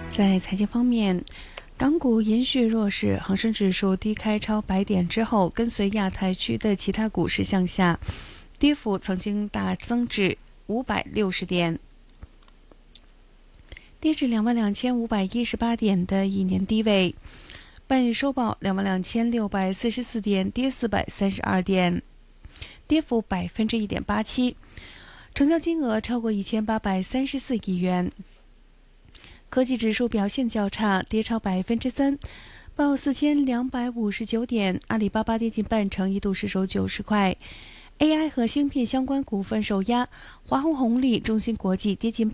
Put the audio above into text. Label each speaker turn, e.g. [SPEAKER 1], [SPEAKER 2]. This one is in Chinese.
[SPEAKER 1] 在财经方面，港股延续弱势，恒生指数低开超100点之后，跟随亚太区的其他股市向下，跌幅曾经大增至560点，跌至22,518点的一年低位。半日收报22,644点，跌432点，跌幅1.87%，成交金额超过1834亿元。科技指数表现较差，跌超3%，报4259点。阿里巴巴跌近半成，一度失守90块。AI 和芯片相关股份受压，华虹红利、中芯国际跌近